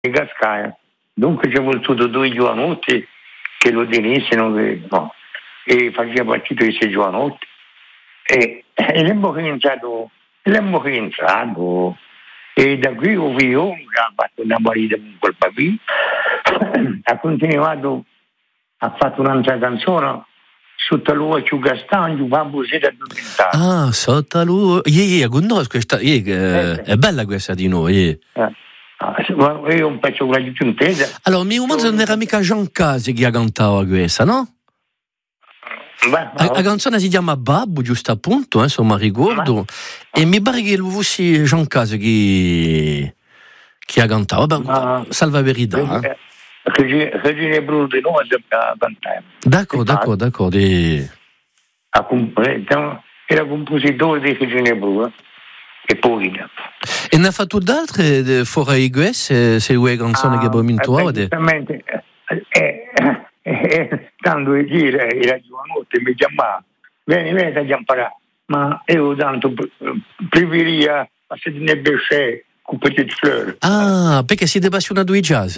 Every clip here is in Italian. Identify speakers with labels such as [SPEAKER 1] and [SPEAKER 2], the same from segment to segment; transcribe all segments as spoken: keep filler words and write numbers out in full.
[SPEAKER 1] Gascaia. Dunque ci è voluto due giovanotti che lo tenessero, che, no, e faceva partito di sei giovanotti. E, e l'abbiamo cominciato, l'abbiamo cominciato, e da qui ho io, che ha fatto una marita con quel papì, ha continuato, ha fatto un'altra canzone, sotto l'uovo più castagno, babbo siete addormentato.
[SPEAKER 2] Ah, sotto l'uovo, yeah, yeah, conosco questa, yeah, eh, è bella questa di noi. Yeah.
[SPEAKER 1] Eh. Io un pezzo con la giuntesa.
[SPEAKER 2] Allora, mio mondo non era mica Jean Casi che ha cantato questa, no?
[SPEAKER 1] Beh, no.
[SPEAKER 2] La, la canzone si chiama Babbo, giusto appunto, eh, insomma, ricordo. Ma... E mi pare che lo fosse Jean Casi che, che ha cantato. Vabbè, ma... salva verità.
[SPEAKER 1] Eh. Regine Bruno di noi a cantare.
[SPEAKER 2] D'accordo, d'accordo, d'accordo. E...
[SPEAKER 1] Era compositore di Regine Bruno. E poi
[SPEAKER 2] e ne ha fatto d'altre fuori di queste, se vuoi canzoni ah, che abbiamo intuato?
[SPEAKER 1] Esattamente, eh, eh, eh, tanto di dire, era giovanotte, mi chiamava, vieni, vieni a imparare, ma io tanto preferiva a sedere besce con Petite Fleur.
[SPEAKER 2] Ah, perché siete appassionato di jazz?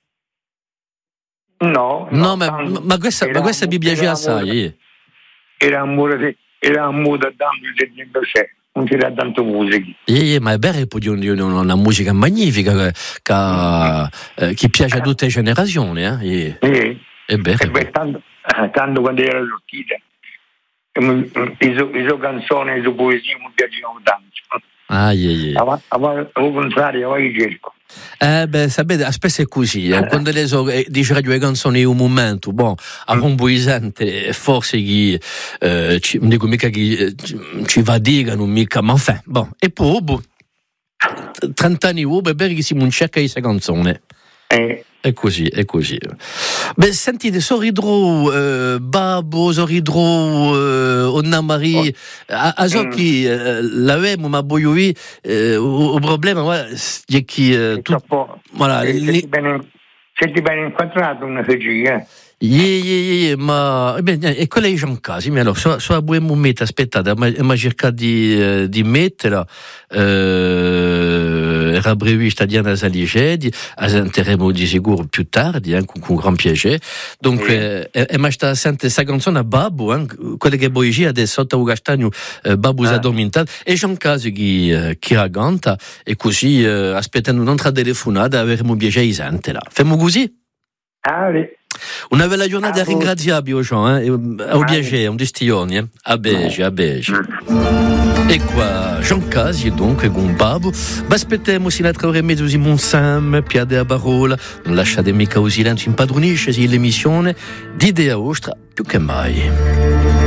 [SPEAKER 1] No,
[SPEAKER 2] no, no ma, ma questa, ma questa mi piace assai.
[SPEAKER 1] Era un muro era un muro da sedere besce. Non c'era tanto musica.
[SPEAKER 2] Yeah, ma è vero che una, una musica magnifica che, che, eh, che piace a tutte le generazioni. Eh? Yeah.
[SPEAKER 1] Yeah.
[SPEAKER 2] È vero.
[SPEAKER 1] E beh, tanto, tanto quando era sortita, le sue canzoni, le sue poesie mi piacevano tanto.
[SPEAKER 2] Ah, yeah, yeah.
[SPEAKER 1] Al contrario, vai cerco.
[SPEAKER 2] Eh beh, sapete, spesso è così, eh. Quando le so, eh, dice radio le canzoni in un momento, bon, a un po' sente, forse chi, eh, ci, non dico mica chi eh, ci va a dire, non mica, ma enfin, bon, e poi, boh, trent'anni dopo, per che si non cerca queste canzoni.
[SPEAKER 1] Eh.
[SPEAKER 2] È così, è così. Beh, sentite, sorridro, eh, Babbo, sorridro, eh, Onna Marie, oh. a, a so mm. che eh, l'avemo, ma voglio dire, eh, il problema voilà, è che... Eh, tu,
[SPEAKER 1] voilà, eh, li... Senti ben inquadrato una regia, eh?
[SPEAKER 2] Yeah, yeah, yeah, ma beh, e quella è Jean Casi, ma allora, so, so a buon momento, aspettate, ma, ma cercare di, eh, di metterla, eh, era prevista Diana Saligedi, la sentiremo di sicuro più tardi, eh, con, con gran piacere, dunque, eh, e ma sta sente questa canzone a Babbo, eh, quella che poi c'è adesso sotto il castagno, eh, Babbo si addormentato, e Jean Casi che, eh, che racconta, e così, eh, aspettando un'altra telefonata, avremo piacere di sentirla. Facciamo così?
[SPEAKER 1] Ah, sì.
[SPEAKER 2] Una bella giornata ah, ringraziabile, Jean, eh? Un piacere, un destione, eh? A beige, a beige. E qua, Jean Casi, donc, con Babbo, ma aspettiamo se l'altra ora e mezzo di Monsam, piade a parola, non lasciate mica così silenzio, impadronisce l'emissione di Idea Ostra più che mai.